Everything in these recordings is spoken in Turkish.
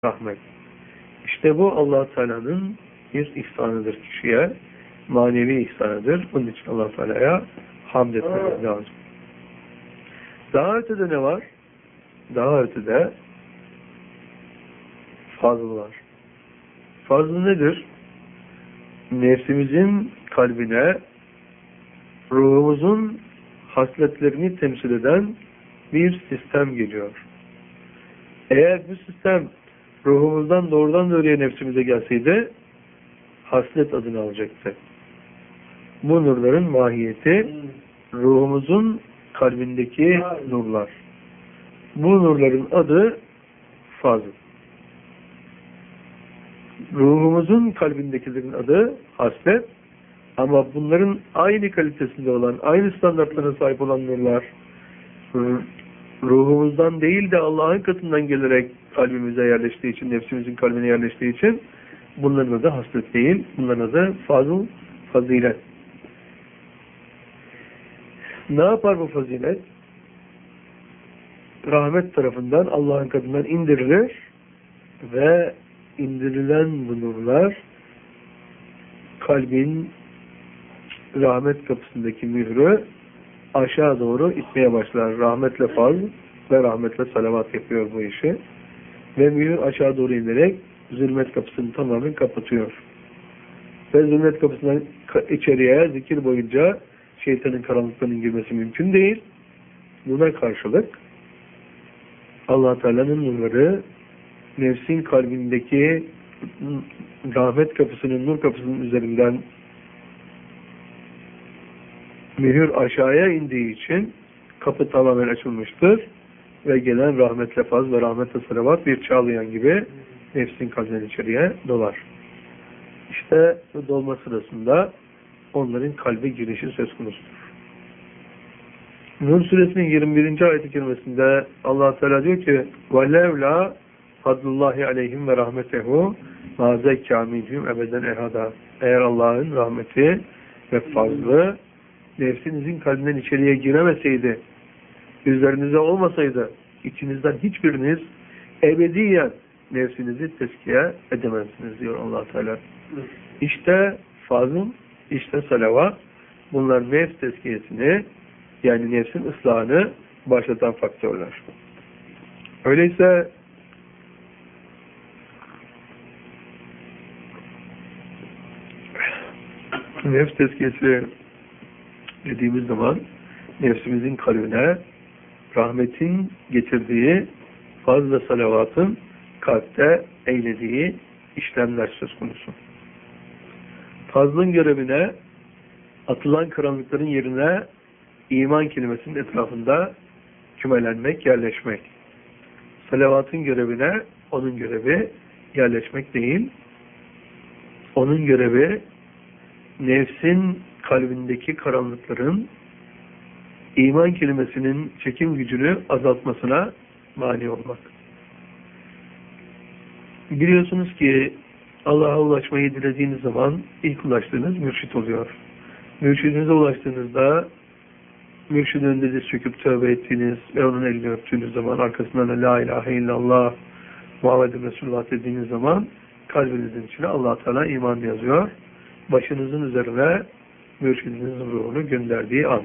rahmet. İşte bu Allah Teala'nın bir ihsanıdır kişiye. Manevi ihsanıdır. Bunun için Allah Teala'ya hamd etmemiz lazım. Daha ötede ne var? Daha ötede fazl var. Fazl nedir? Nefsimizin kalbine ruhumuzun hasletlerini temsil eden bir sistem geliyor. Eğer bu sistem ruhumuzdan doğrudan doğruya nefsimize gelseydi haslet adını alacaktı. Bu nurların mahiyeti ruhumuzun kalbindeki nurlar. Bu nurların adı fazl. Ruhumuzun kalbindekilerin adı haslet. Ama bunların aynı kalitesinde olan, aynı standartlara sahip olan nurlar ruhumuzdan değil de Allah'ın katından gelerek kalbimize yerleştiği için, nefsimizin kalbine yerleştiği için bunların adı haslet değil, bunların adı fazl, fazilet. Ne yapar bu fazilet? Rahmet tarafından Allah'ın katından indirilir ve indirilen bu nurlar kalbin rahmet kapısındaki mührü aşağı doğru itmeye başlar. Rahmetle fazl ve rahmetle salavat yapıyor bu işi. Ve mühür aşağı doğru inerek zulmet kapısını tamamen kapatıyor. Ve zulmet kapısından içeriye zikir boyunca şeytanın karanlıklarının girmesi mümkün değil. Buna karşılık Allah Teala'nın nurları nefsin kalbindeki rahmet kapısının, nur kapısının üzerinden mühür aşağıya indiği için kapı tamamen açılmıştır ve gelen rahmetle fazl ve rahmetle salavat bir çağlayan gibi nefsin kalbinin içeriye dolar. İşte bu dolma sırasında onların kalbe girişi söz konusudur. Nur suresinin 21. ayet-i kerimesinde Allah Teala diyor ki وَلَوْلَا fadlullahi aleyhim ve rahmetehu مَا زَكَّى مِنْهُمْ ebeden ehada. Eğer Allah'ın rahmeti ve fazlı nefsinizin kalbinden içeriye giremeseydi, üzerinize olmasaydı, içinizden hiçbiriniz ebediyen nefsinizi tezkiye edemezsiniz diyor Allah Teala. İşte fazl, işte salavat, bunlar nefs tezkiyesini, yani nefsin ıslahını başlatan faktörler. Öyleyse nefs tezkiyesi dediğimiz zaman nefsimizin kalbine rahmetin getirdiği fazla salavatın kalpte eylediği işlemler söz konusu. Fazlın görevine atılan karanlıkların yerine iman kelimesinin etrafında kümelenmek, yerleşmek. Salavatın görevine onun görevi yerleşmek değil. Onun görevi nefsin kalbindeki karanlıkların iman kelimesinin çekim gücünü azaltmasına mani olmak. Biliyorsunuz ki Allah'a ulaşmayı dilediğiniz zaman ilk ulaştığınız mürşit oluyor. Mürşidinize ulaştığınızda mürşidin önünde diz çöküp tövbe ettiğiniz ve onun elini öptüğünüz zaman arkasından da La ilahe illallah Muhammed Resulullah dediğiniz zaman kalbinizin içine Allah Teala iman yazıyor. Başınızın üzerine mürşidinizin ruhunu gönderdiği an.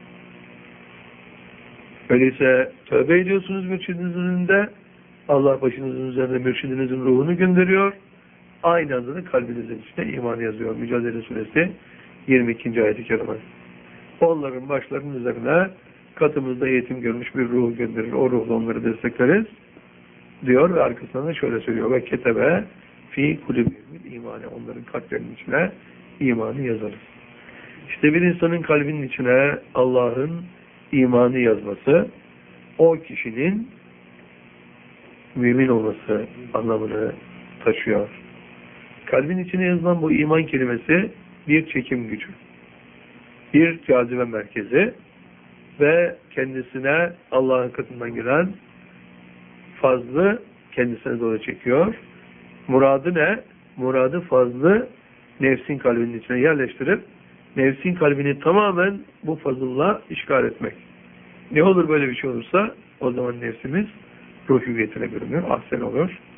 Öyleyse tövbe ediyorsunuz mürşidinizin önünde, Allah başınızın üzerine mürşidinizin ruhunu gönderiyor. Aynı anda da kalbinizin içine iman yazıyor. Mücadele Suresi 22. ayet-i kerime. Onların başlarının üzerine katımızda eğitim görmüş bir ruhu gönderir. O ruhla onları destekleriz diyor ve arkasından da şöyle söylüyor. Ve ketebe fi kulübihimil imane. Onların kalplerinin içine imanı yazarız. İşte bir insanın kalbinin içine Allah'ın imanı yazması o kişinin mümin olması anlamını taşıyor. Kalbin içine yazılan bu iman kelimesi bir çekim gücü. Bir cazibe merkezi ve kendisine Allah'ın katından gelen fazlı kendisine doğru çekiyor. Muradı ne? Muradı fazlı nefsin kalbinin içine yerleştirip nefsin kalbini tamamen bu fazılla işgal etmek. Ne olur böyle bir şey olursa o zaman nefsimiz ruh hüviyetine bürünür, ahsen olur.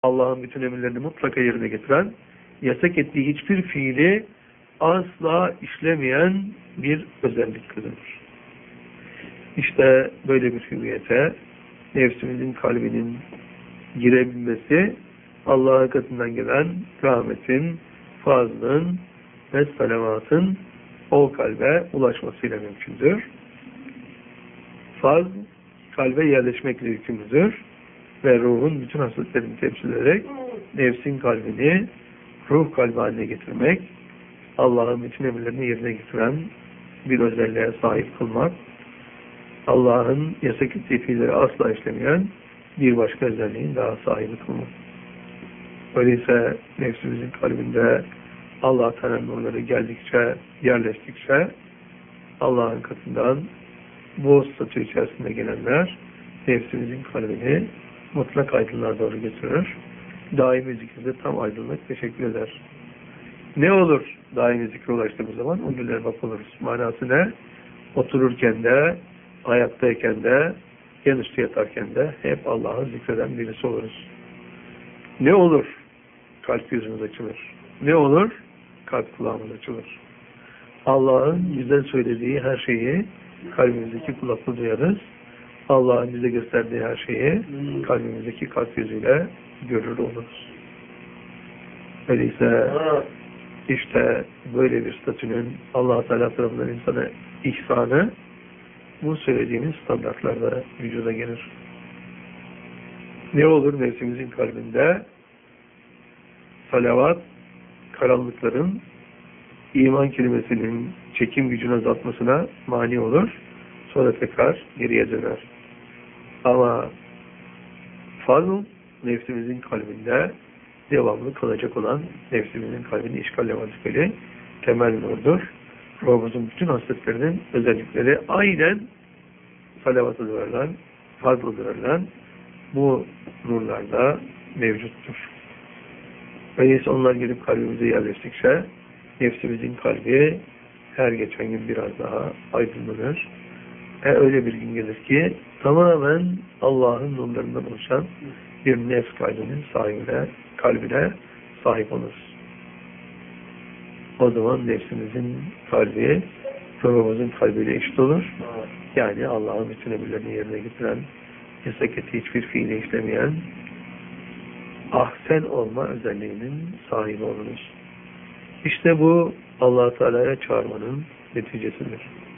Allah'ın bütün emirlerini mutlaka yerine getiren, yasak ettiği hiçbir fiili asla işlemeyen bir özellik kazanır. İşte böyle bir hüviyete nefsimizin kalbinin girebilmesi Allah'a katından gelen rahmetin, fazlın ve salavatın o kalbe ulaşmasıyla mümkündür. Fazl kalbe yerleşmekle yükümlüdür ve ruhun bütün hasletlerini temsil ederek nefsin kalbini ruh kalbi haline getirmek, Allah'ın bütün emirlerini yerine getiren bir özelliğe sahip kılmak, Allah'ın yasak ettiği fiilleri asla işlemeyen bir başka özelliğin daha sahibi kılmak. Öyleyse nefsimizin kalbinde Allah Teala'nın nurları geldikçe, yerleştikçe Allah'ın katından bu statü içerisinde gelenler nefsimizin kalbini mutlak aydınlığa doğru götürür. Daimi zikirde tam aydınlık teşekkür eder. Ne olur daimi zikre ulaştığımız zaman? O günler bak oluruz. Manası ne? Otururken de, ayaktayken de, yan üstü yatarken de hep Allah'ı zikreden birisi oluruz. Ne olur? Kalp yüzümüz açılır. Ne olur? Kalp kulağımız açılır. Allah'ın bize söylediği her şeyi kalbimizdeki kulakla duyarız. Allah'ın bize gösterdiği her şeyi kalbimizdeki kalp yüzüyle görür oluruz. Öyleyse işte böyle bir statünün Allah Teala tarafından insana ihsanı bu söylediğimiz standartlarda vücuda gelir. Ne olur nefsimizin kalbinde salavat karanlıkların iman kelimesinin çekim gücünü azaltmasına mani olur. Sonra tekrar geriye döner. Ama fazl nefsimizin kalbinde devamlı kalacak olan nefsimizin kalbini işgalle vazifeli temel nurdur. Ruhumuzun bütün hasletlerinin özellikleri aynen salavatı verilen, fazladır verilen bu nurlarda mevcuttur. Öyleyse onlar gelip kalbimize yerleştikçe nefsimizin kalbi her geçen gün biraz daha aydınlanır. Öyle bir gün gelir ki tamamen Allah'ın nurlarından oluşan bir nefs kalbinin kalbine sahip oluruz. O zaman nefsimizin kalbi ruhumuzun kalbiyle eşit olur. Yani Allah'ın bütün emirlerini yerine getiren, yasak ettiği hiçbir fiili işlemeyen ahsen olma özelliğinin sahibi oluruz. İşte bu Allah-u Teala'ya çağırmanın neticesidir.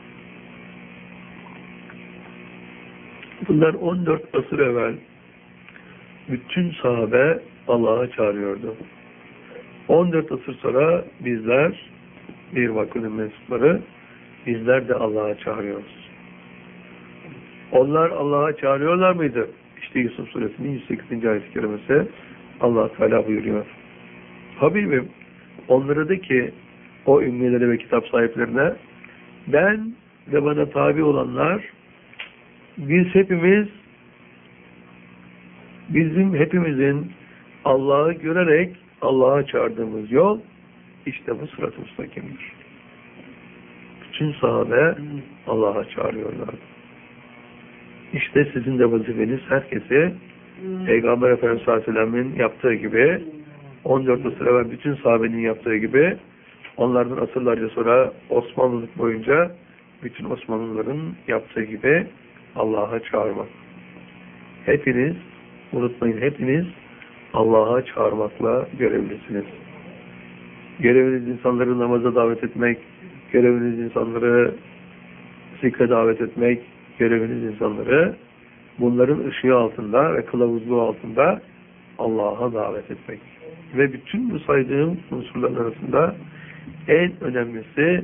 Bunlar 14 asır evvel bütün sahabe Allah'a çağırıyordu. 14 asır sonra bizler, bir vakfının mensupları, bizler de Allah'a çağırıyoruz. Onlar Allah'a çağırıyorlar mıydı? İşte Yusuf Suresinin 108. ayet-i kerimesi Allah Teala buyuruyor. Habibim, onlara de ki o ümmilere ve kitap sahiplerine, ben ve bana tabi olanlar, biz hepimiz, bizim hepimizin Allah'ı görerek Allah'a çağırdığımız yol işte bu sırat-ı müstakimdir. Bütün sahabe Allah'a çağırıyorlar. İşte sizin de vazifeniz herkesi Peygamber Efendimiz sallallahu aleyhi ve sellem'in yaptığı gibi 14 asır evvel bütün sahabenin yaptığı gibi onlardan asırlarca sonra Osmanlılık boyunca bütün Osmanlıların yaptığı gibi Allah'a çağırmak. Hepiniz, unutmayın, hepiniz Allah'a çağırmakla görevlisiniz. Göreviniz insanları namaza davet etmek, göreviniz insanları zikre davet etmek, göreviniz insanları bunların ışığı altında ve kılavuzluğu altında Allah'a davet etmek. Ve bütün bu saydığım unsurların arasında en önemlisi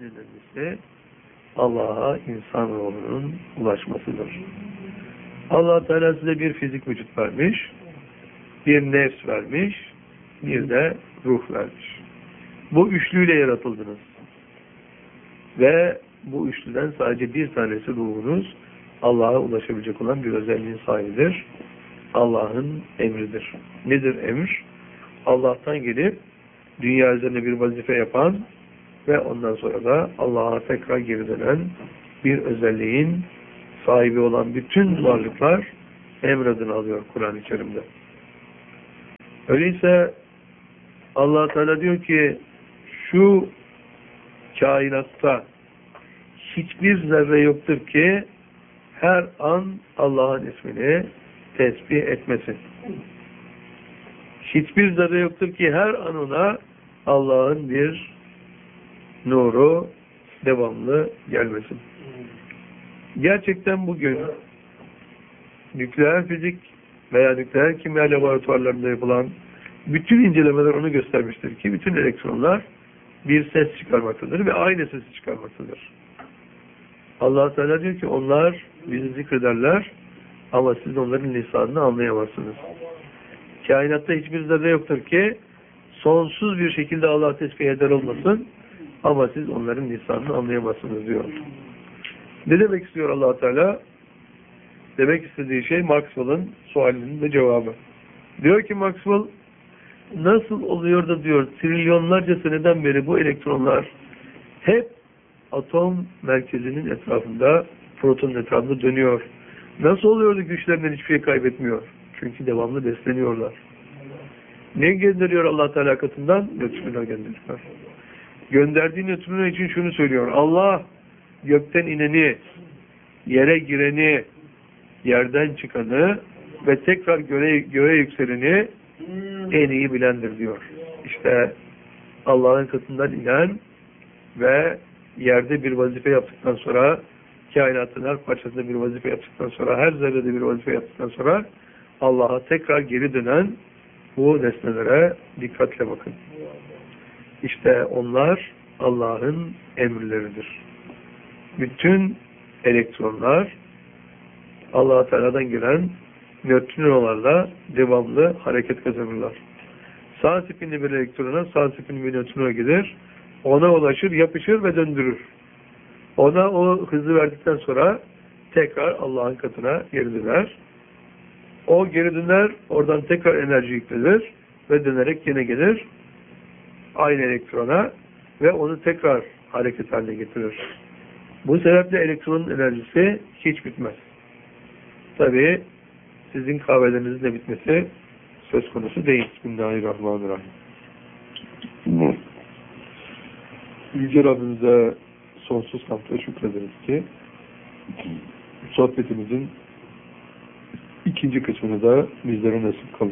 Allah'a insan ruhunun ulaşmasıdır. Allah Teala size bir fizik vücut vermiş, bir nefs vermiş, bir de ruh vermiş. Bu üçlüyle yaratıldınız. Ve bu üçlüden sadece bir tanesi ruhunuz Allah'a ulaşabilecek olan bir özelliğin sahibidir. Allah'ın emridir. Nedir emir? Allah'tan gelip dünya üzerine bir vazife yapan ve ondan sonra da Allah'a tekrar geri dönen bir özelliğin sahibi olan bütün varlıklar emredini alıyor Kur'an-ı Kerim'de. Öyleyse Allah Teala diyor ki şu kainatta hiçbir zerre yoktur ki her an Allah'ın ismini tesbih etmesin. Hiçbir zerre yoktur ki her an ona Allah'ın bir nuru devamlı gelmesin. Gerçekten bugün nükleer fizik veya nükleer kimya laboratuvarlarında yapılan bütün incelemeler onu göstermiştir ki bütün elektronlar bir ses çıkarmaktadır ve aynı sesi çıkarmaktadır. Allah Teala diyor ki onlar bizi zikrederler ama siz onların lisanını anlayamazsınız. Kainatta hiçbir zerre yoktur ki sonsuz bir şekilde Allah tesbih eder olmasın ama siz onların lisanını anlayamazsınız diyor. Ne demek istiyor Allah Teala? Demek istediği şey Maxwell'ın sualinin de cevabı. Diyor ki Maxwell, nasıl oluyor da diyor trilyonlarca seneden beri bu elektronlar hep atom merkezinin etrafında, protonun etrafında dönüyor. Nasıl oluyor da güçlerinden hiçbir şey kaybetmiyor? Çünkü devamlı besleniyorlar. Ne gönderiyor Allah Teala katından? Nötrino gönderiyor. Gönderdiği nötrino için şunu söylüyor. Allah gökten ineni, yere gireni, yerden çıkanı ve tekrar göğe yükseleni en iyi bilendir diyor. İşte Allah'ın katından inen ve yerde bir vazife yaptıktan sonra, kainatın her parçasında bir vazife yaptıktan sonra, her zerrede bir vazife yaptıktan sonra Allah'a tekrar geri dönen bu nesnelere dikkatle bakın. İşte onlar Allah'ın emirleridir. Bütün elektronlar Allah Teala'dan gelen nötrinolarla devamlı hareket kazanırlar. Sağ spinli bir elektrona sağ spinli bir nötrino gider. Ona ulaşır, yapışır ve döndürür. Ona o hızı verdikten sonra tekrar Allah'ın katına geri döner. O geri döner, oradan tekrar enerji yüklenir ve dönerek yine gelir aynı elektrona ve onu tekrar hareket haline getirir. Bu sebeple elektronun enerjisi hiç bitmez. Tabii sizin kahvelerinizin de bitmesi söz konusu değil. Bismillahirrahmanirrahim. Yüce Rabbimize sonsuz hamdla şükrederiz ki sohbetimizin ikinci kısmını da bizlere nasip kılın.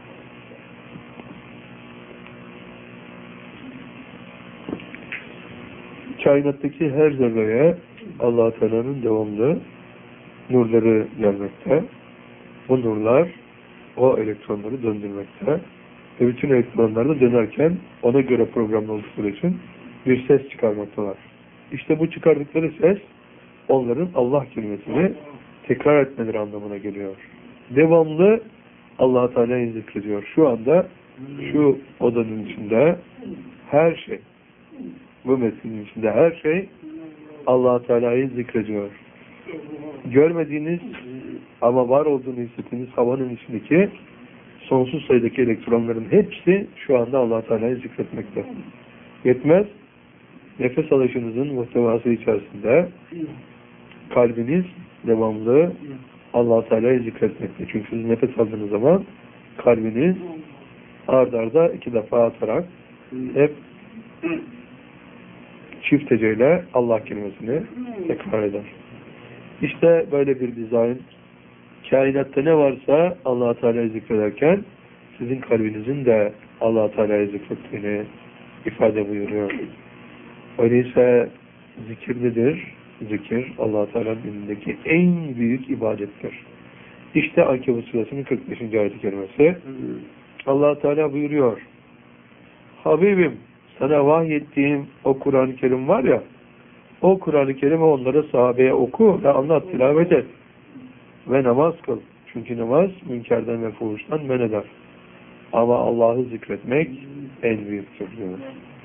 Kainattaki her zerreye Allah-u Teala'nın devamlı nurları gelmekte. Bu nurlar o elektronları döndürmekte. Ve bütün elektronlar da dönerken ona göre programlı oldukları için bir ses çıkarmaktalar. İşte bu çıkardıkları ses onların Allah kelimesini tekrar etmeleri anlamına geliyor. Devamlı Allah-u Teala'yı zikrediyor. Şu anda şu odanın içinde her şey, bu mescidin içinde her şey Allah-u Teala'yı zikrediyor. Görmediğiniz ama var olduğunu hissettiğiniz havanın içindeki sonsuz sayıdaki elektronların hepsi şu anda Allah-u Teala'yı zikretmekte. Yetmez, nefes alışınızın muhtevası içerisinde kalbiniz devamlı Allah-u Teala'yı zikretmekte. Çünkü siz nefes aldığınız zaman kalbiniz ard arda 2 defa atarak hep çift heceyle Allah kelimesini tekrar eder. İşte böyle bir dizayn. Kainatta ne varsa Allah-u Teala'yı zikrederken sizin kalbinizin de Allah-u Teala'yı zikrettiğini ifade buyuruyor. Öyleyse zikir nedir? Zikir Allah-u Teala'nın elindeki en büyük ibadettir. İşte Ankebut Suresi'nin 45. ayet-i kerimesi. Allah-u Teala buyuruyor. Habibim, sana vahyettiğim o Kur'an-ı Kerim var ya, o Kur'an-ı Kerim'i onlara, sahabeye oku ve anlat, tilavet et. Ve namaz kıl. Çünkü namaz münkerden ve fuhuştan men eder. Ama Allah'ı zikretmek en büyüktür diyor.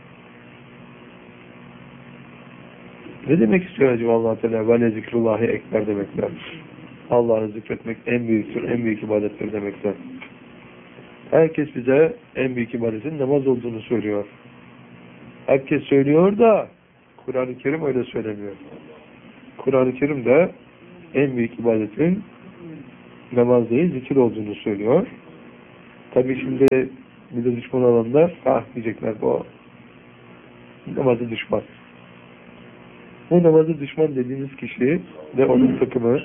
Ne demek istiyor acaba Allah-u Teala? Ve ne zikrullahi ekber demekler. Allah'ı zikretmek en büyüktür, en büyük ibadettir demekler. Herkes bize en büyük ibadetin namaz olduğunu söylüyor. Herkes söylüyor da Kur'an-ı Kerim öyle söylemiyor. Kur'an-ı Kerim de en büyük ibadetin namaz değil, zikir olduğunu söylüyor. Tabii şimdi bir de düşman olanlar diyecekler bu namazı düşman. Bu namazı düşman dediğimiz kişi ve onun takımı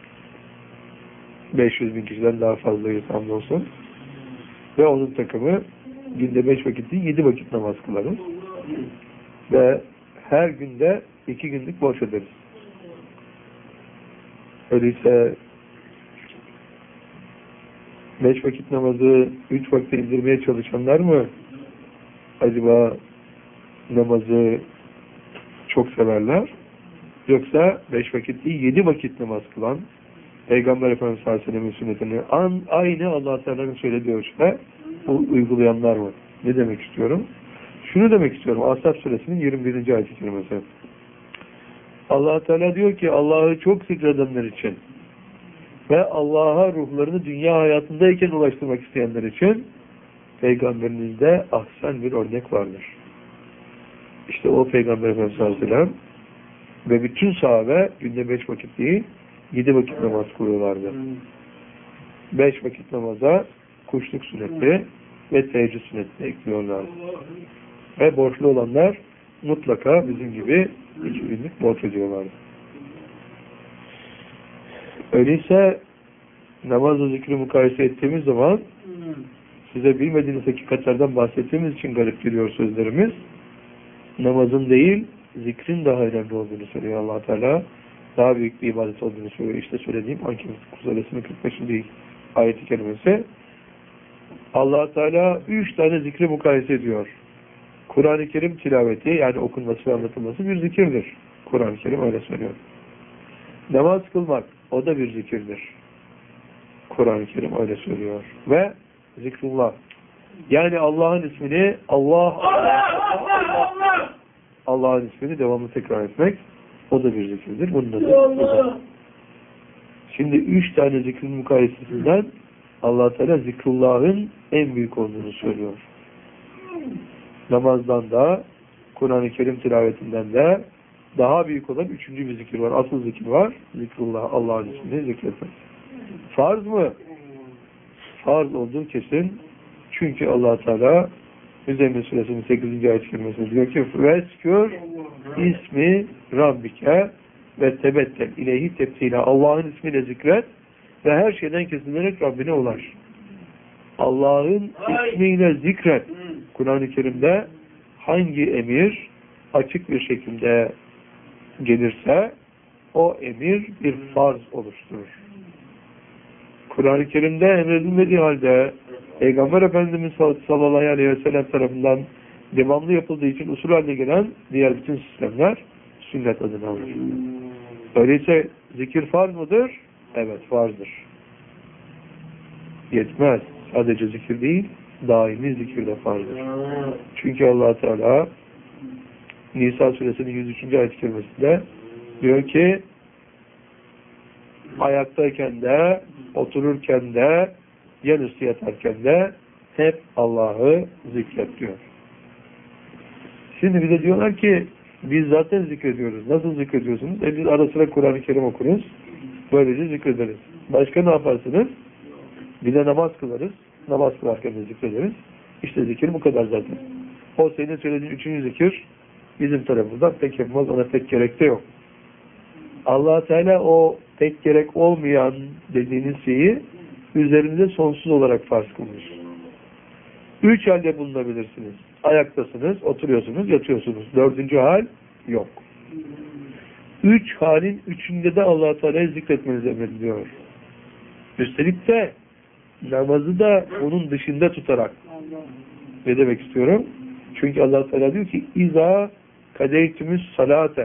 500.000 kişiden daha fazlayız hamdolsun. Ve onun takımı günde 5 vakit değil 7 vakit namaz kılarız. Ve her günde 2 günlük borç öderiz. Öyleyse 5 vakit namazı 3 vakte indirmeye çalışanlar mı acaba namazı çok severler? Yoksa 5 vakit değil 7 vakit namaz kılan Peygamber Efendimiz sallallahu aleyhi ve sellem'in sünnetini aynı Allah Teala'nın söylediği ölçüde uygulayanlar mı? Ne demek istiyorum? Şunu demek istiyorum. Ahzab suresinin 21. ayet-i kerimesi. Allah Teala diyor ki Allah'ı çok zikredenler için ve Allah'a ruhlarını dünya hayatındayken ulaştırmak isteyenler için Peygamberinizde ahsen bir örnek vardır. İşte o Peygamber Efendimiz sallallahu aleyhi ve sellem ve bütün sahabe günde 5 vakit değil 7 vakit namaz kılıyorlardı. 5 vakit namaza kuşluk sünneti ve teheccüd sünnetini ekliyorlardı. Ve borçlu olanlar mutlaka bizim gibi 2 günlük borç ediyorlardı. Öyleyse namazla zikri mukayese ettiğimiz zaman size bilmediğiniz hakikatlerden bahsettiğimiz için garip geliyor sözlerimiz. Namazın değil, zikrin daha önemli olduğunu söylüyor Allah Teala. Daha büyük bir ibadet olduğunu söylüyor. İşte söylediğim Ankebut suresinin 45. ayet-i kerimesi. Allah Teala 3 tane zikri mukayese ediyor. Kur'an-ı Kerim tilaveti, yani okunması ve anlatılması bir zikirdir. Kur'an-ı Kerim öyle söylüyor. Namaz kılmak, o da bir zikirdir. Kur'an-ı Kerim öyle söylüyor. Ve zikrullah. Yani Allah'ın ismini Allah'ın ismini devamlı tekrar etmek, o da bir zikirdir. Bunun da şimdi 3 tane zikrin mukayesesinden Allah Teala zikrullah'ın en büyük olduğunu söylüyor. Namazdan da, Kur'an-ı Kerim tilavetinden de daha büyük olan 3. bir zikir var. Asıl zikir var. Zikrullah, Allah'ın ismini zikretmek. Farz mı? Farz olduğu kesin. Çünkü Allah Teala Müzzemmil suresinin 8. ayet-i kerimesinde diyor ki veskür ismi Rabbike ve tebettel ileyhi tebtila. Allah'ın ismiyle zikret ve her şeyden kesinlerek Rabbine ulaş. Allah'ın ismiyle zikret. Kur'an-ı Kerim'de hangi emir açık bir şekilde gelirse o emir bir farz oluşturur. Kur'an-ı Kerim'de emredilmediği halde Peygamber Efendimiz sallallahu aleyhi ve sellem tarafından devamlı yapıldığı için usul haline gelen diğer bütün sistemler sünnet adını alır. Öyleyse zikir farz mıdır? Evet, farzdır. Yetmez. Sadece zikir değil, daimi zikir de farzdır. Çünkü Allah Teala Nisa suresinin 103. ayet-i kerimesinde diyor ki ayaktayken de, otururken de, yanüstü yatarken de hep Allah'ı zikret diyor. Şimdi bize diyorlar ki biz zaten zikrediyoruz. Nasıl zikrediyorsunuz? Biz ara sıra Kur'an-ı Kerim okuruz. Böylece zikrederiz. Başka ne yaparsınız? Bir de namaz kılarız. Namaz kılarken de zikrederiz. İşte zikir bu kadar zaten. O senin söylediğin 3. zikir bizim tarafımızdan pek yapmaz. Ona pek gerek de yok. Allah Teala o pek gerek olmayan dediğiniz şeyi üzerinize sonsuz olarak farz kılmış. 3 halde bulunabilirsiniz. Ayaktasınız, oturuyorsunuz, yatıyorsunuz. 4. hal yok. 3 halin 3'ünde de Allah Teala'yı zikretmeniz emrediliyor. Üstelik de namazı da onun dışında tutarak. Ne demek istiyorum? Çünkü Allah Teala diyor ki İza kadeytümüz salate.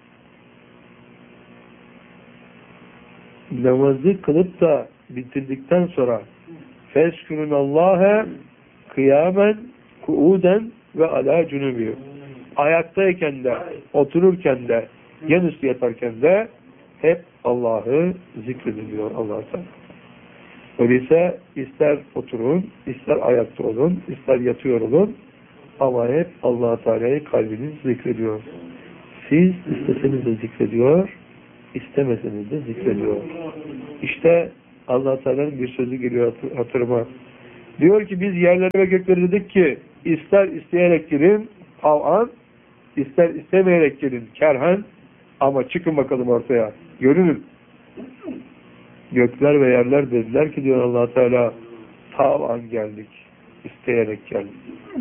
Namazı kılıp da bitirdikten sonra feskürün Allah'a kıyamen kuuden ve ala cünubi. Ayaktayken de, otururken de, yanüstü yatarken de hep Allah'ı zikrediliyor Allah Teala. Öyleyse ister oturun, ister ayakta olun, ister yatıyor olun ama hep Allah Teala'yı kalbiniz zikrediyor. Siz isteseniz de zikrediyor, istemeseniz de zikrediyor. İşte Allah Teala'nın bir sözü geliyor hatırıma. Diyor ki biz yerlere ve göklere dedik ki ister isteyerek girin tav'an, ister istemeyerek girin kerhen, ama çıkın bakalım ortaya. Görünün. Gökler ve yerler dediler ki diyor Allah Teala tav'an geldik. İsteyerek geldik.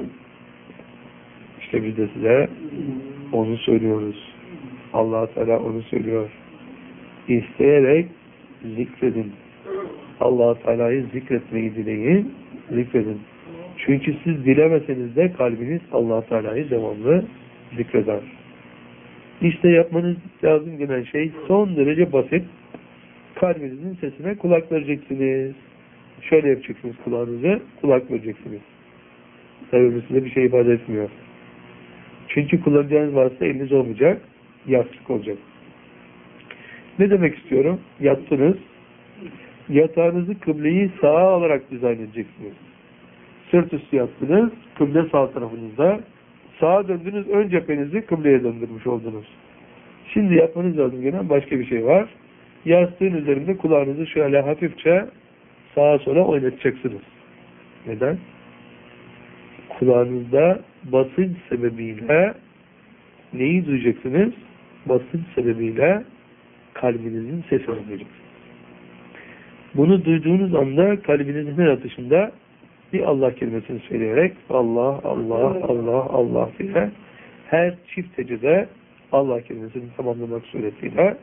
İşte biz de size onu söylüyoruz. Allah Teala onu söylüyor. İsteyerek zikredin. Allah Teala'yı zikretmeyi dileyin, zikredin. Çünkü siz dilemeseniz de kalbiniz Allah Teala'yı devamlı zikreder. İşte yapmanız lazım gelen şey son derece basit. Kalbinizin sesine kulak vereceksiniz. Şöyle yapacaksınız kulağınıza, kulak vereceksiniz. Tabii bu size bir şey ifade etmiyor. Çünkü kullanacağınız varsa eliniz olmayacak, yastık olacak. Ne demek istiyorum? Yattınız. Yatağınızı kıbleyi sağa olarak dizayn edeceksiniz. Sırt üstü yattınız, kıble sağ tarafınızda. Sağa döndünüz, ön cephenizi kıbleye döndürmüş oldunuz. Şimdi yapmanız lazım gelen başka bir şey var. Yastığın üzerinde kulağınızı şöyle hafifçe sağa sola oynatacaksınız. Neden? Kulağınızda basınç sebebiyle neyi duyacaksınız? Basınç sebebiyle kalbinizin sesini duyacaksınız. Bunu duyduğunuz anda kalbinizin her atışında bir Allah kelimesini söyleyerek Allah, Allah, Allah, Allah diye her çift hecede Allah kelimesini tamamlamak suretiyle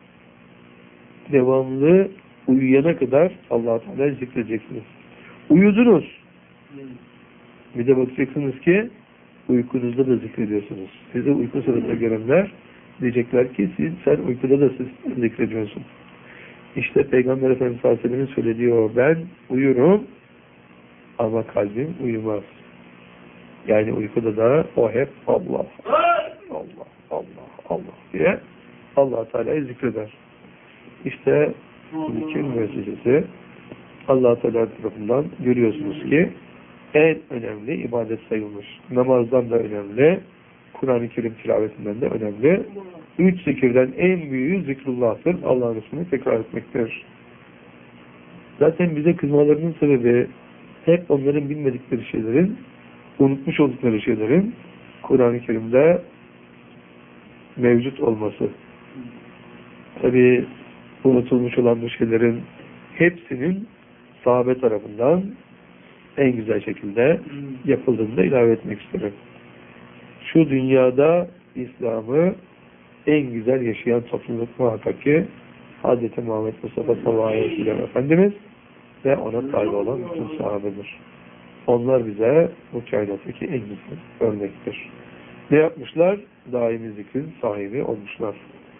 devamlı uyuyana kadar Allah Teala zikredeceksiniz. Uyudunuz. Bir de bakacaksınız ki uykunuzda da zikrediyorsunuz. Size uyku sırasında görenler diyecekler ki sen uykuda da zikrediyorsun. İşte Peygamber Efendimiz sallallahu aleyhi ve sellem'in söylediği o, ben uyurum ama kalbim uyumaz. Yani uykuda da o hep Allah, Allah, Allah, Allah diye Allah Teala'yı zikreder. İşte zikir müessesesi Allah Teala tarafından görüyorsunuz ki en önemli ibadet sayılmış. Namazdan da önemli, Kur'an-ı Kerim tilavetinden de önemli. 3 zikirden en büyüğü zikrullah'tır. Allah'ın ismini tekrar etmektir. Zaten bize kızmalarının sebebi hep onların bilmedikleri şeylerin, unutmuş oldukları şeylerin Kur'an-ı Kerim'de mevcut olması. Tabi unutulmuş olan bu şeylerin hepsinin sahabe tarafından en güzel şekilde yapıldığını da ilave etmek isterim. Şu dünyada İslam'ı en güzel yaşayan topluluk muhakkak ki Hz. Muhammed Mustafa sallallahu aleyhi ve sellem Efendimiz ve ona tabi olan bütün sahabedir. Onlar bize bu kainattaki en güzel örnektir. Ne yapmışlar? Daimi zikrin sahibi olmuşlar.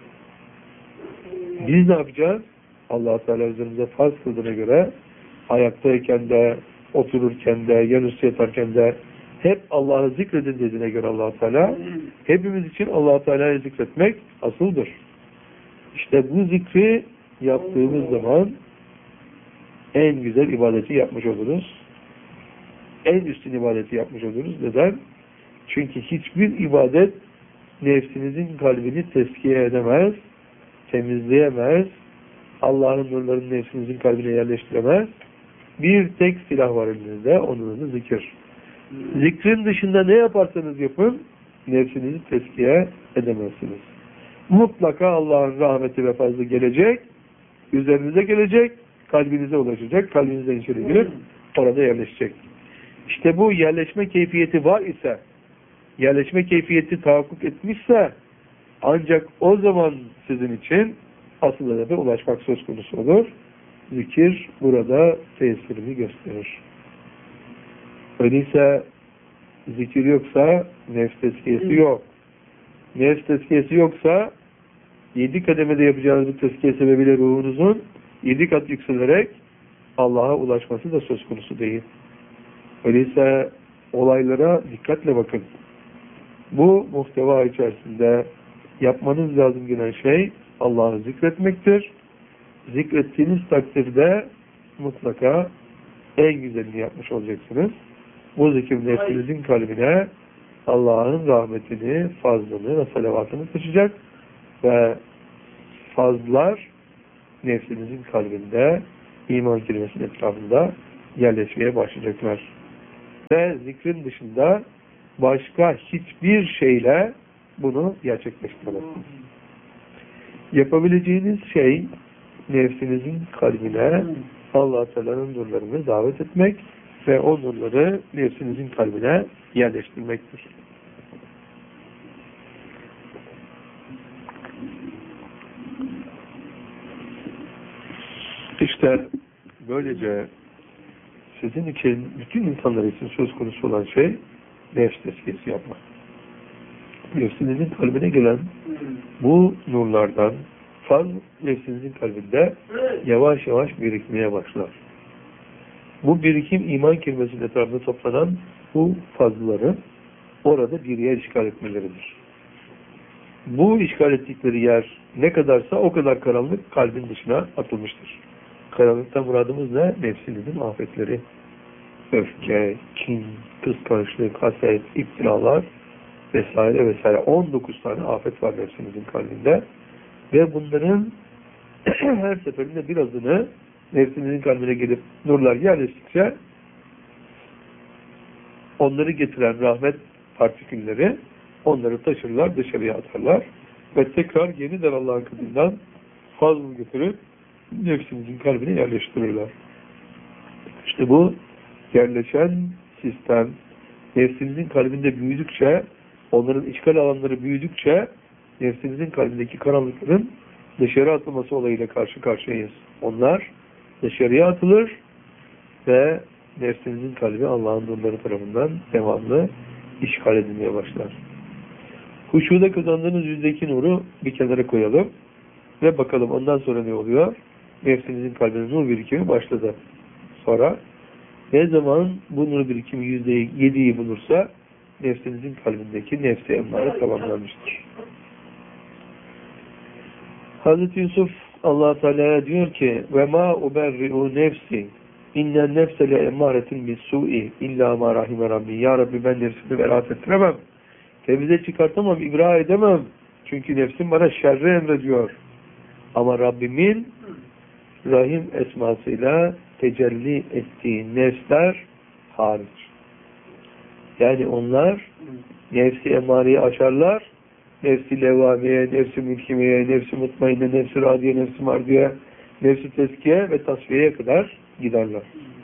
Biz ne yapacağız? Allah Teala üzerimize farz kıldığına göre ayaktayken de, otururken de, yanüstü yatarken de hep Allah'ı zikredin dediğine göre Allah Teala hepimiz için Allah Teala'yı zikretmek asıldır. İşte bu zikri yaptığımız zaman en güzel ibadeti yapmış oluruz. En üstün ibadeti yapmış oluruz. Neden? Çünkü hiçbir ibadet nefsinizin kalbini tezkiye edemez, temizleyemez, Allah'ın nurlarını nefsinizin kalbine yerleştiremez. Bir tek silah var elinizde, onun adı zikir. Zikrin dışında ne yaparsanız yapın, nefsinizi tezkiye edemezsiniz. Mutlaka Allah'ın rahmeti ve fazlı gelecek, üzerinize gelecek, kalbinize ulaşacak, kalbinizden içeri girip orada yerleşecek. İşte bu yerleşme keyfiyeti var ise, yerleşme keyfiyeti tahakkuk etmişse, ancak o zaman sizin için asıl hedefe ulaşmak söz konusu olur. Zikir burada tesirini gösterir. Öyleyse zikir yoksa nefs tezkiyesi yok. Nefs tezkiyesi yoksa 7 kademede yapacağınız bu tezkiye sebebiyle ruhunuzun 7 kat yükselerek Allah'a ulaşması da söz konusu değil. Öyleyse olaylara dikkatle bakın. Bu muhteva içerisinde yapmanız lazım gelen şey Allah'ı zikretmektir. Zikrettiğiniz takdirde mutlaka en güzelini yapmış olacaksınız. Bu zikir nefsinizin kalbine Allah'ın rahmetini, fazlını ve salavatını taşıyacak ve fazlar nefsinizin kalbinde iman kelimesinin etrafında yerleşmeye başlayacaklar. Ve zikrin dışında başka hiçbir şeyle bunu gerçekleştiremezsiniz. Yapabileceğiniz şey nefsinizin kalbine Allah Teala'nın nurlarını davet etmek ve o nurları nefsinizin kalbine yerleştirmektir. İşte böylece sizin için, bütün insanlar için söz konusu olan şey nefs tezkiyesi yapmak. Nefsinizin kalbine gelen bu nurlardan faz nefsinizin kalbinde yavaş yavaş birikmeye başlar. Bu birikim iman kelimesinin etrafında toplanan bu fazları orada bir yer işgal etmeleridir. Bu işgal ettikleri yer ne kadarsa o kadar karanlık kalbin dışına atılmıştır. Karanlıktan muradımız ne? Nefsinizin afetleri. Öfke, kin, kıskançlık, haset, iftiralar vesaire vesaire. 19 tane afet var nefsinizin kalbinde. Ve bunların her seferinde birazını nefsinizin kalbine gelip nurlar yerleştikçe onları getiren rahmet partikülleri onları taşırlar, dışarıya atarlar ve tekrar yeniden Allah'ın katından fazla götürüp nefsimizin kalbine yerleştirirler. İşte bu yerleşen sistem nefsimizin kalbinde büyüdükçe, onların işgal alanları büyüdükçe nefsimizin kalbindeki karanlıkların dışarı atılması olayıyla karşı karşıyayız. Onlar dışarıya atılır ve nefsimizin kalbi Allah'ın nurları tarafından devamlı işgal edilmeye başlar. Huşuda kazandığınız %2 nuru bir kenara koyalım ve bakalım ondan sonra ne oluyor? Nefsinizin kalbine nur birikimi başladı. Sonra ne zaman bu nur birikimi %7'yi bulursa nefsinizin kalbindeki nefsi emmare tamamlanmıştır. Hazreti Yusuf Allah Teala'ya diyor ki ve ma uberri'u nefsi innen nefse le emmâretin bis-su'i illa ma rahime rabbi. Ya Rabbi ben nefsimi beraat ettiremem. Temize çıkartamam, ibra edemem. Çünkü nefsim bana şerri emrediyor. Ama Rabbimin Rahim esmasıyla tecelli ettiği nefsler hariç. Yani onlar nefsi emareyi aşarlar. Nefsi levvameye, nefsi mülkimeye, nefsi mutmainne, nefsi radiye, nefsi mardiye, nefsi tezkiye ve tasfiyeye kadar giderler.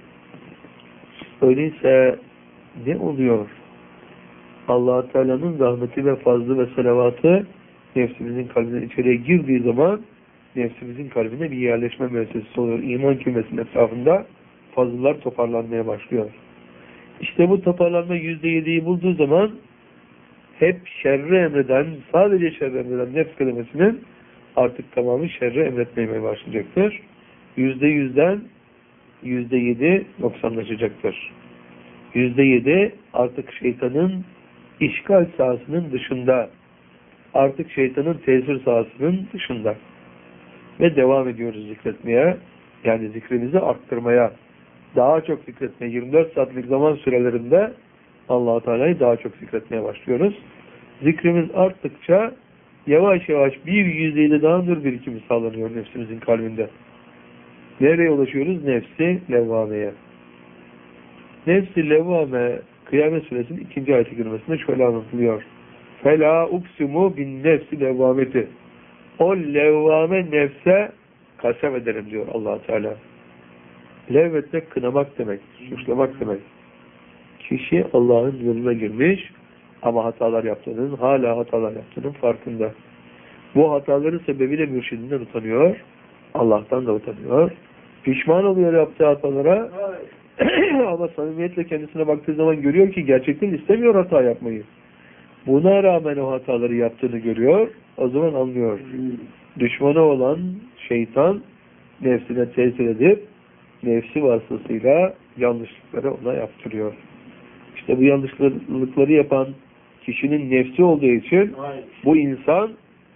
Öyleyse ne oluyor? Allah Teala'nın rahmeti ve fazlı ve selavatı nefsimizin kalbine içeriye girdiği zaman nefsimizin kalbine bir yerleşme müessesesi oluyor. İman kümesinin etrafında fazlalar toparlanmaya başlıyor. İşte bu toparlanma %7'yi bulduğu zaman hep şerri emreden, sadece şerri emreden nefs kelimesinin artık tamamı şerri emretmeye başlayacaktır. %100'den %7 noksanlaşacaktır. %7 artık şeytanın işgal sahasının dışında, artık şeytanın tesir sahasının dışında. Ve devam ediyoruz zikretmeye, yani zikrimizi arttırmaya, daha çok zikretmeye, 24 saatlik zaman sürelerinde Allah-u Teala'yı daha çok zikretmeye başlıyoruz. Zikrimiz arttıkça yavaş yavaş bir %7 daha nur birikimi sağlanıyor nefsimizin kalbinde. Nereye ulaşıyoruz? Nefsi levvameye. Nefsi levvame Kıyamet Suresinin 2. ayet-i kerimesinde şöyle anlatılıyor. فَلَا اُقْسِمُ بِالنَّفْسِ levvameti. O levvame nefse kasem ederim diyor Allah Teala. Levvetmek kınamak demek, suçlamak demek. Kişi Allah'ın yoluna girmiş ama hatalar yaptığının, hala hatalar yaptığının farkında. Bu hataların sebebiyle mürşidinden utanıyor, Allah'tan da utanıyor. Pişman oluyor yaptığı hatalara ama samimiyetle kendisine baktığı zaman görüyor ki gerçekten istemiyor hata yapmayı. Buna rağmen o hataları yaptığını görüyor, o zaman anlıyor. Düşmanı olan şeytan nefsine tesir edip nefsi vasıtasıyla yanlışlıkları ona yaptırıyor. İşte bu yanlışlıkları yapan kişinin nefsi olduğu için bu insan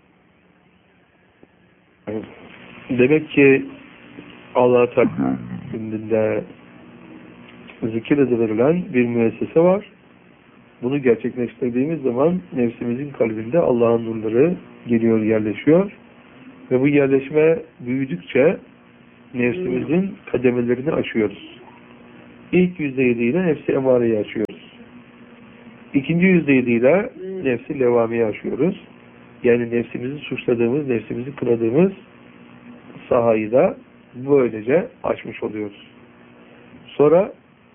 demek ki Allah-u Teala'nın zikir edilen bir müessese var. Bunu gerçekleştirdiğimiz zaman nefsimizin kalbinde Allah'ın nurları geliyor, yerleşiyor. Ve bu yerleşme büyüdükçe nefsimizin kademelerini aşıyoruz. İlk %7 ile nefsi emareyi açıyoruz. İkinci %7 ile nefsi levamiyi açıyoruz. Yani nefsimizi suçladığımız, nefsimizi kınadığımız sahayı da böylece açmış oluyoruz. Sonra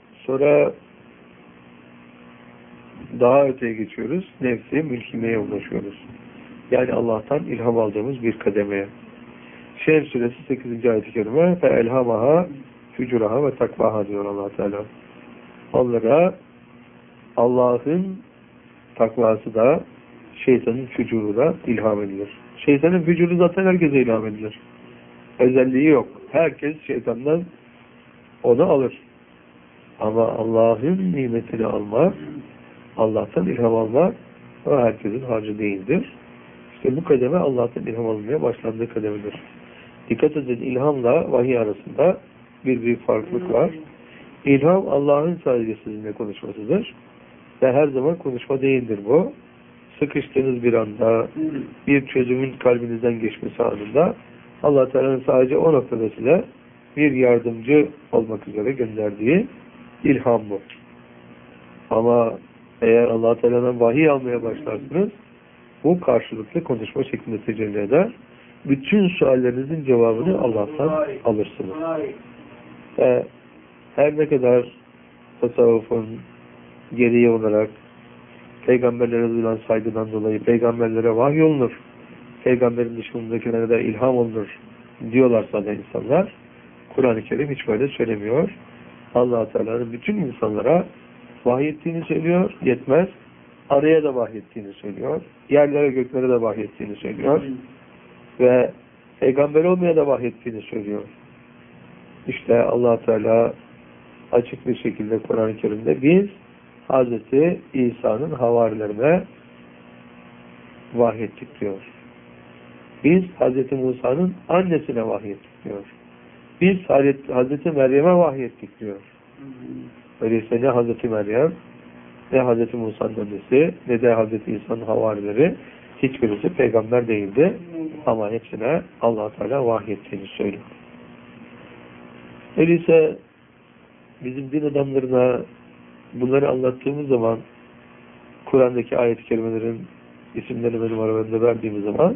daha öteye geçiyoruz. Nefsi mülkimeye ulaşıyoruz. Yani Allah'tan ilham aldığımız bir kademeye. Şems suresi 8. ayet-i kerime فَاَلْهَمَهَا fücuraha ve takvaha diyor Allah Teala. Onlara Allah'ın takvası da şeytanın fücuru da ilham edilir. Şeytanın fücuru zaten herkese ilham edilir. Özelliği yok. Herkes şeytandan onu alır. Ama Allah'ın nimetini almak, Allah'tan ilham almak o herkesin harcı değildir. İşte bu kademe Allah'tan ilham almaya başlandığı kademedir. Dikkat edin, ilhamla vahiy arasında bir büyük farklılık var. İlham Allah'ın sadece sizinle konuşmasıdır. Ve her zaman konuşma değildir bu. Sıkıştığınız bir anda, bir çözümün kalbinizden geçmesi anında Allah Teala'nın sadece o noktada size bir yardımcı olmak üzere gönderdiği ilham bu. Ama eğer Allah Teala'dan vahiy almaya başlarsınız, bu karşılıklı konuşma şeklinde tecelli eder. Bütün suallerinizin cevabını Allah'tan alırsınız. Her ne kadar tasavvufun gereği olarak peygamberlere duyulan saygıdan dolayı peygamberlere vahiy olunur, peygamberin dışındakilere de ilham olunur diyorlarsa da insanlar, Kur'an-ı Kerim hiç böyle söylemiyor. Allah Teala'nın bütün insanlara vahyettiğini söylüyor, yetmez. Araya da vahyettiğini söylüyor. Yerlere göklere de vahyettiğini söylüyor. Ve peygamber olmaya da vahyettiğini söylüyor. İşte Allah Teala açık bir şekilde Kur'an-ı Kerim'de biz Hazreti İsa'nın havarilerine vahyettik diyor. Biz Hazreti Musa'nın annesine vahyettik diyor. Biz Hazreti Meryem'e vahyettik diyor. Öyleyse ne Hazreti Meryem, ne Hazreti Musa'nın annesi, ne de Hazreti İsa'nın havarileri hiçbirisi peygamber değildi. Ama hepsine Allah Teala vahyettiğini söylüyor. Öyleyse bizim din adamlarına bunları anlattığımız zaman Kur'an'daki ayet-i kerimelerin isimlerini benim aralarında verdiğimiz zaman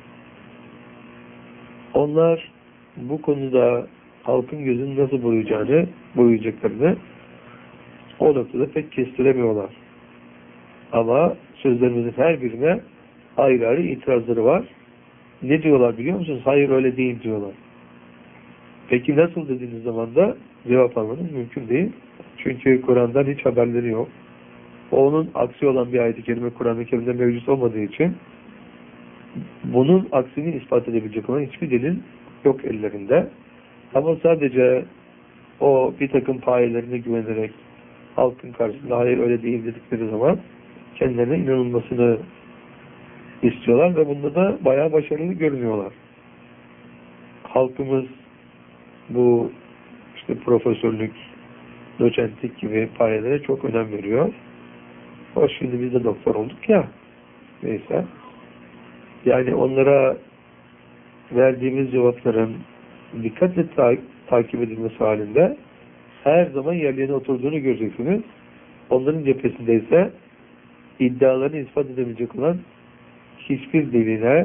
onlar bu konuda halkın gözünü nasıl boyayacaklarını o noktada pek kestiremiyorlar. Ama sözlerimizin her birine ayrı ayrı itirazları var. Ne diyorlar biliyor musunuz? Hayır öyle değil diyorlar. Peki nasıl dediğiniz zaman da cevap almanız mümkün değil. Çünkü Kur'an'dan hiç haberleri yok. Onun aksi olan bir ayet-i kerime Kur'an-ı Kerim'de mevcut olmadığı için bunun aksini ispat edebilecek olan hiçbir delil yok ellerinde. Ama sadece o bir takım payelerine güvenerek halkın karşısında hayır öyle değil dedikleri zaman kendilerine inanılmasını istiyorlar ve bunda da bayağı başarılı görünüyorlar. Halkımız bu işte profesörlük, doçentlik gibi payelere çok önem veriyor. Hoş şimdi biz de doktor olduk ya. Neyse. Yani onlara verdiğimiz cevapların dikkatle takip edilmesi halinde her zaman yerlerine oturduğunu göreceksiniz. Onların cephesinde ise iddialarını ispat edebilecek olan hiçbir delile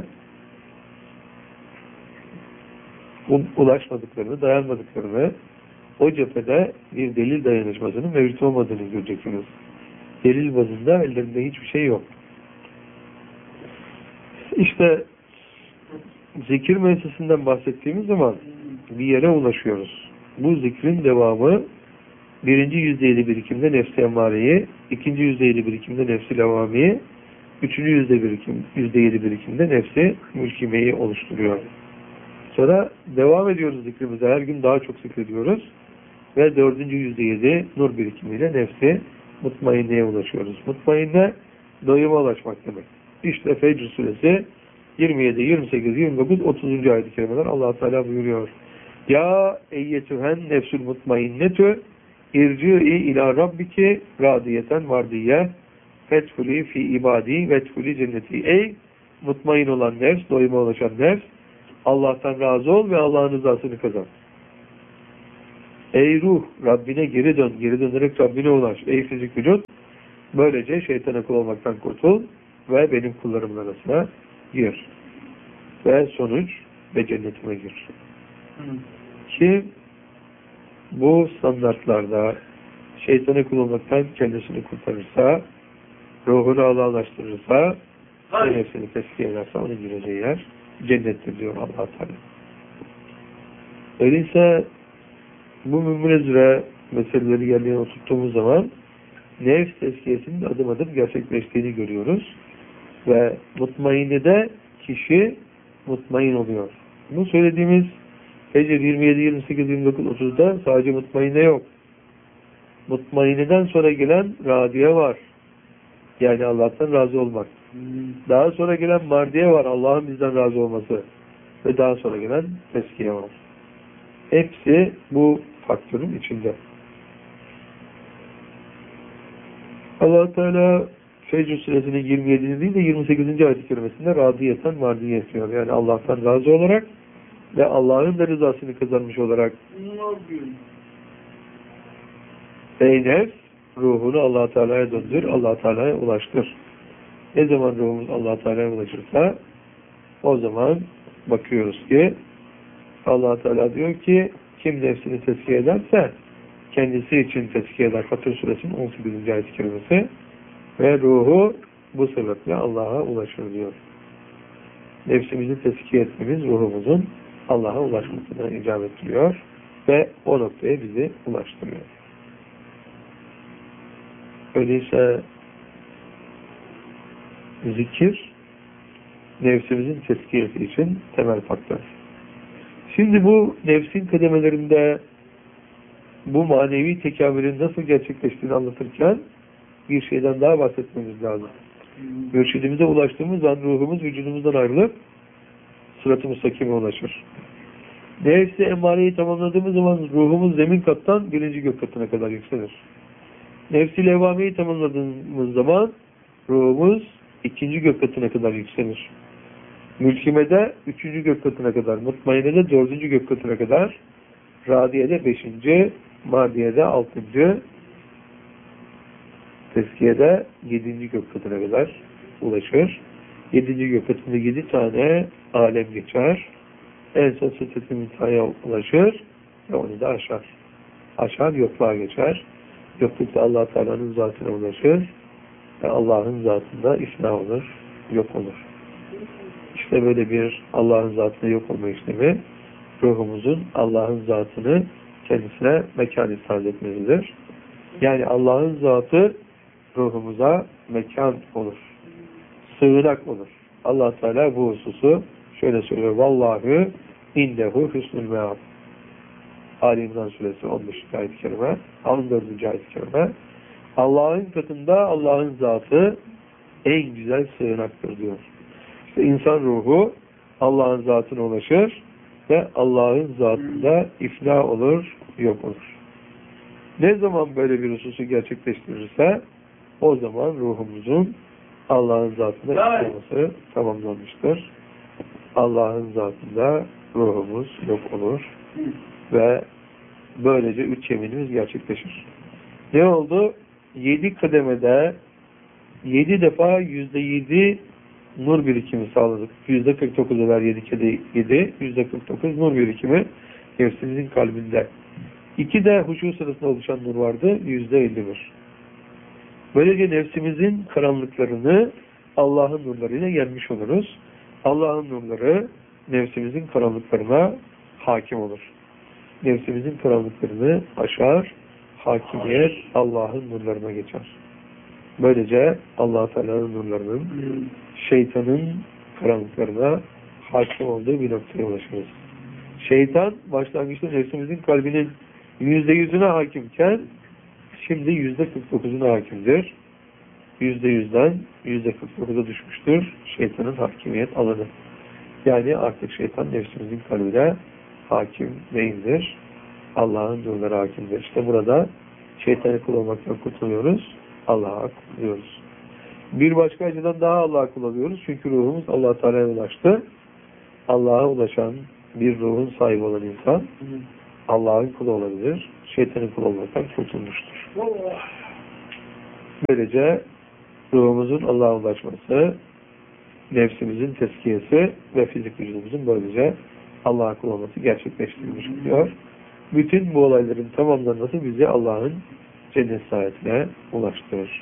ulaşmadıklarını, dayanmadıklarını, o cephede bir delil dayanışmasının mevcut olmadığını göreceksiniz. Delil bazında ellerinde hiçbir şey yok. İşte zikir meclisinden bahsettiğimiz zaman bir yere ulaşıyoruz. Bu zikrin devamı birinci %7 birikimde nefsi emmareyi, ikinci %7 birikimde nefsi levamiyi, üçüncü %7 birikimde nefsi mülkimeyi oluşturuyor. Sonra devam ediyoruz zikrimize. Her gün daha çok zikrediyoruz. Ve dördüncü %7 nur birikimiyle nefsi mutmainneye ulaşıyoruz. Mutmainne doyuma ulaşmak demek. İşte Fecr suresi 27, 28, 29, 30. ayet-i kerimeler Allah Teala buyuruyor. Ya eyyetühen nefsül mutmainnetü irci'i ila rabbiki radiyeten vardiye fetfuli fi ibadi vetfuli cenneti. Ey mutmain olan nefs, doyuma ulaşan nefs, Allah'tan razı ol ve Allah'ın rızasını kazan. Ey ruh, Rabbine geri dön. Geri dönerek Rabbine ulaş. Ey fizik vücut, böylece şeytana kul olmaktan kurtul ve benim kullarımın arasına gir. Ve sonuç ve cennetime gir. Kim bu standartlarda şeytana kul olmaktan kendisini kurtarırsa, ruhunu Allah'laştırırsa, ve nefsini teskiye ederse onun gireceği yer cennettir diyor Allah Teala. Öyleyse bu münezire meseleleri yerine oturttuğumuz zaman nefs tezkiyesinin adım adım gerçekleştiğini görüyoruz. Ve mutmainide kişi mutmain oluyor. Bu söylediğimiz Hicr 27, 28, 29, 30'da sadece mutmainne yok. Mutmainiden sonra gelen radiye var. Yani Allah'tan razı olmak. Daha sonra gelen mardiye var. Allah'ın bizden razı olması. Ve daha sonra gelen teskiye var. Hepsi bu faktörün içinde. Allah Teala Fecr suresinin 27. değil de 28. ayet-i kerimesinde radiyeten mardiye diyor. Yani Allah'tan razı olarak ve Allah'ın da rızasını kazanmış olarak. Ey nefs, ruhunu Allah Teala'ya döndür, Allah Teala'ya ulaştır. Ne zaman ruhumuz Allah Teala'ya ulaşırsa o zaman bakıyoruz ki Allah Teala diyor ki kim nefsini tezkiye ederse kendisi için tezkiye eder. Fatır suresinin 18. ayet-i kerimesi ve ruhu bu sebeple Allah'a ulaşır diyor. Nefsimizi tezkiye etmemiz ruhumuzun Allah'a ulaşmasına icap ettiriyor ve o noktaya bizi ulaştırıyor. Öyleyse zikir nefsimizin tezkiyesi için temel faktör. Şimdi bu nefsin kademelerinde bu manevi tekamülün nasıl gerçekleştiğini anlatırken bir şeyden daha bahsetmemiz lazım. Mürşidimize ulaştığımız an ruhumuz vücudumuzdan ayrılıp sırat-ı müstakime ulaşır. Nefsi emmareyi tamamladığımız zaman ruhumuz zemin kattan birinci gök katına kadar yükselir. Nefsi levvameyi tamamladığımız zaman ruhumuz ikinci gök katına kadar yükselir. Mülkimede üçüncü gök katına kadar, mutmainede dördüncü gök katına kadar, radiyede beşinci, madiyede altıncı, tezkiyede yedinci gök katına kadar ulaşır. Yedinci gök katında 7 tane alem geçer. En son sıddet-i müntehaya ulaşır ve onu da aşar. Aşar, yokluğa geçer. Yoklukta Allah Teala'nın zatına ulaşır ve Allah'ın zatında ifna olur, yok olur. İşte böyle bir Allah'ın zatına yok olma işlemi ruhumuzun Allah'ın zatını kendisine mekan ifade etmelidir. Yani Allah'ın zatı ruhumuza mekan olur. Sığınak olur. Allah Teala bu hususu şöyle söylüyor. Vallahi indehu husnul meab. Ali İmran suresi 15. ayet-i kerime, 14. ayet-i kerime. Allah'ın katında Allah'ın zatı en güzel sığınaktır diyor. İşte insan ruhu Allah'ın zatına ulaşır ve Allah'ın zatında ifna olur, yok olur. Ne zaman böyle bir hususu gerçekleştirirse o zaman ruhumuzun Allah'ın zatına ifnaması tamamlanmıştır. Allah'ın zatında ruhumuz yok olur ve böylece 3 yeminimiz gerçekleşir. Ne oldu? 7 kademede 7 defa %7 nur birikimi sağladık. %49 ver 7 kere 7, %49 nur birikimi nefsimizin kalbinde. 2 de huşu sırasında oluşan nur vardı, %51. Böylece nefsimizin karanlıklarını Allah'ın nurlarıyla yenmiş oluruz. Allah'ın nurları nefsimizin karanlıklarına hakim olur. Nefsimizin karanlıklarını aşar, hakimiyet Allah'ın nurlarına geçer. Böylece Allah Teala'nın nurlarının şeytanın karanlıklarına hakim olduğu bir noktaya ulaşırız. Şeytan başlangıçta nefsimizin kalbinin %100'üne hakimken şimdi %49'una hakimdir. %100'den %49'a düşmüştür şeytanın hakimiyet alanı. Yani artık şeytan nefsimizin kalbine hakim değildir. Allah'ın nurları hakimdir. İşte burada şeytanı kul olmaktan kurtuluyoruz. Allah'a kulluyoruz. Bir başka açıdan daha Allah'a kullanıyoruz. Çünkü ruhumuz Allah Teala'ya ulaştı. Allah'a ulaşan bir ruhun sahibi olan insan Allah'ın kulu olabilir, şeytanın kulu olmaktan kurtulmuştur. Böylece ruhumuzun Allah'a ulaşması, nefsimizin tezkiyesi ve fizik vücudumuzun böylece Allah'a kul olması gerçekleştirilmiş oluyor. Bütün bu olayların tamamlanması bizi Allah'ın cennet saadetine ulaştırır.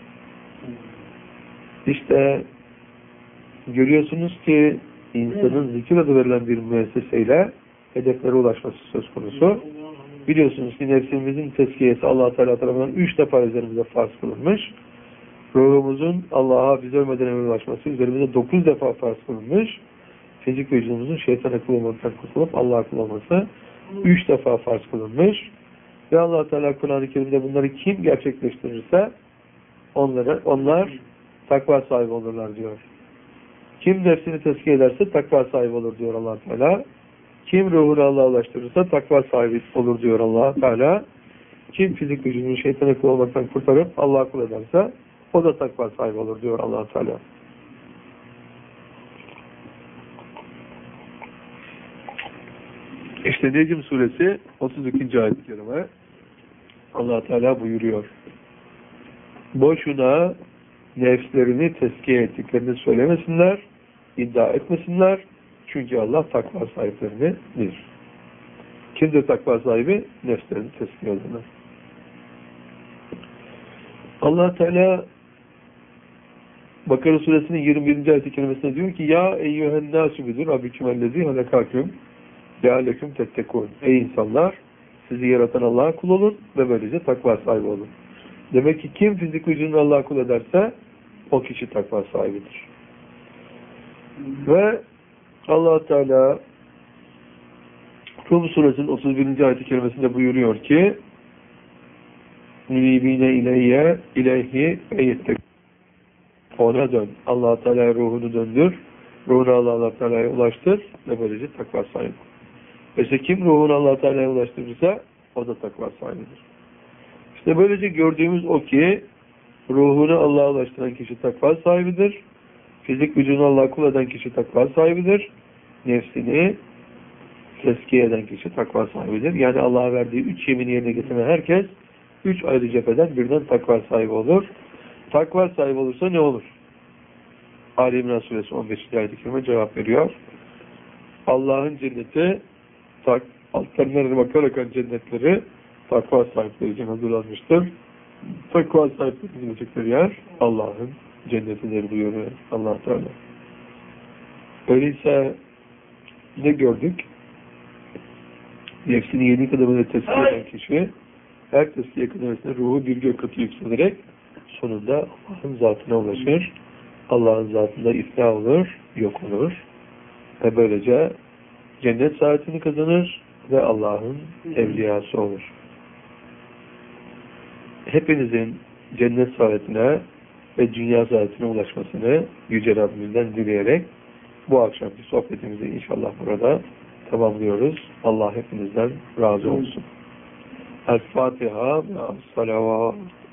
İşte görüyorsunuz ki insanın zikir adı verilen bir müesseseyle hedeflere ulaşması söz konusu. Biliyorsunuz ki nefsimizin tezkiyesi Allah-u Teala tarafından 3 defa üzerimize farz kılınmış. Ruhumuzun Allah'a biz ölmeden evvel ulaşması üzerimize 9 defa farz kılınmış. Fizik vücudumuzun şeytana kul olmaktan kurtulup Allah'a kul olması 3 defa farz kılınmış. Ve Allah-u Teala Kur'an-ı Kerim'de bunları kim gerçekleştirirse onlar takva sahibi olurlar diyor. Kim nefsini tezkiye ederse takva sahibi olur diyor Allah-u Teala. Kim ruhunu Allah'a ulaştırırsa takva sahibi olur diyor Allah-u Teala. Kim fizik vücudunu şeytana kul olmaktan kurtarıp Allah'a kul ederse o da takva sahibi olur diyor Allah-u Teala. İşte Necm suresi 32. ayet-i kerime Allah-u Teala buyuruyor. Boşuna nefslerini tezkiye ettiklerini söylemesinler, iddia etmesinler. Çünkü Allah takva sahiplerini bilir. Kimdir takva sahibi? Nefslerini tezkiye edenler. Allah Teala Bakara suresinin 21. ayet-i kerimesinde diyor ki ya eyyühen nâsü bidur rabbikümellezî halekâküm leâleküm tettekûn. Ey insanlar! Sizi yaratan Allah'a kul olun ve böylece takva sahibi olun. Demek ki kim fizik vücudunu Allah'a kul ederse o kişi takva sahibidir. Ve Allah Teala Rum suresinin 31. ayet-i kerimesinde buyuruyor ki Münibine ileyhi eyyettek. Ona dön. Allah Teala ruhunu döndür. Ruhunu Allah Teala'ya ulaştır ve böylece takva sahibi. İşte kim ruhunu Allah Teala'ya ulaştırırsa o da takva sahibidir. İşte böylece gördüğümüz o ki ruhunu Allah'a ulaştıran kişi takva sahibidir. Fizik vücudunu Allah'a kul eden kişi takva sahibidir. Nefsini tezkiye eden kişi takva sahibidir. Yani Allah'a verdiği 3 yemini yerine getiren herkes 3 ayrı cepheden birden takva sahibi olur. Takva sahibi olursa ne olur? Ali İmran suresi 15. ayet-i kerime cevap veriyor. Allah'ın cenneti altlarına bakarak cennetleri takva sahipleri için hazırlanmıştır. Takva sahipleri gidecekleri yer Allah'ın cennetidir buyuruyor Allah Teala. Öyleyse ne gördük? Nefsini 7 kademede tezkiye eden kişi her tezkiye kademesinde ruhu bir gök katı yükselerek sonunda Allah'ın zatına ulaşır. Allah'ın zatında iflah olur, yok olur. Ve böylece cennet saadetini kazanır ve Allah'ın evliyası olur. Hepinizin cennet saadetine ve dünya saadetine ulaşmasını Yüce Rabbimizden dileyerek bu akşamki sohbetimizi inşallah burada tamamlıyoruz. Allah hepinizden razı olsun. El-Fatiha ve as-salavat.